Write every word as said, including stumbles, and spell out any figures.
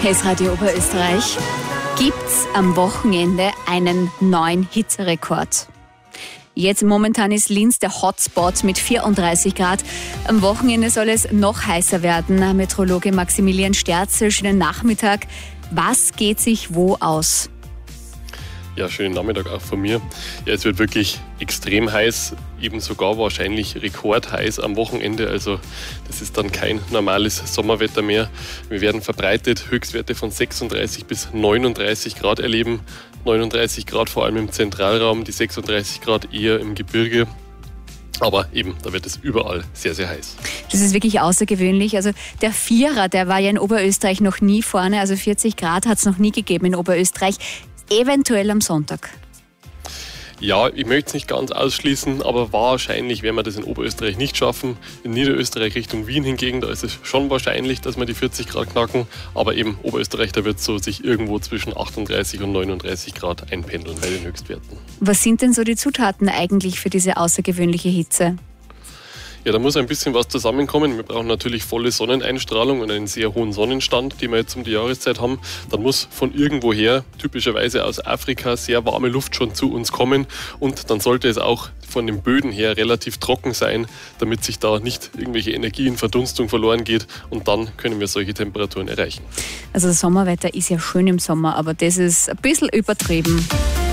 Hitradio Oberösterreich. Gibt's am Wochenende einen neuen Hitzerekord? Jetzt momentan ist Linz der Hotspot mit vierunddreißig Grad. Am Wochenende soll es noch heißer werden. Meteorologe Maximilian Sterzel, schönen Nachmittag. Was geht sich wo aus? Ja, schönen Nachmittag auch von mir. Ja, es wird wirklich extrem heiß, eben sogar wahrscheinlich rekordheiß am Wochenende. Also das ist dann kein normales Sommerwetter mehr. Wir werden verbreitet Höchstwerte von sechsunddreißig bis neununddreißig Grad erleben. neununddreißig Grad vor allem im Zentralraum, die sechsunddreißig Grad eher im Gebirge. Aber eben, da wird es überall sehr, sehr heiß. Das ist wirklich außergewöhnlich. Also der Vierer, der war ja in Oberösterreich noch nie vorne. Also vierzig Grad hat es noch nie gegeben in Oberösterreich. Eventuell am Sonntag. Ja, ich möchte es nicht ganz ausschließen, aber wahrscheinlich werden wir das in Oberösterreich nicht schaffen. In Niederösterreich Richtung Wien hingegen, da ist es schon wahrscheinlich, dass wir die vierzig Grad knacken. Aber eben Oberösterreich, da wird es so sich irgendwo zwischen achtunddreißig und neununddreißig Grad einpendeln bei den Höchstwerten. Was sind denn so die Zutaten eigentlich für diese außergewöhnliche Hitze? Ja, da muss ein bisschen was zusammenkommen. Wir brauchen natürlich volle Sonneneinstrahlung und einen sehr hohen Sonnenstand, den wir jetzt um die Jahreszeit haben. Dann muss von irgendwoher, typischerweise aus Afrika, sehr warme Luft schon zu uns kommen. Und dann sollte es auch von den Böden her relativ trocken sein, damit sich da nicht irgendwelche Energie in Verdunstung verloren geht. Und dann können wir solche Temperaturen erreichen. Also das Sommerwetter ist ja schön im Sommer, aber das ist ein bisschen übertrieben.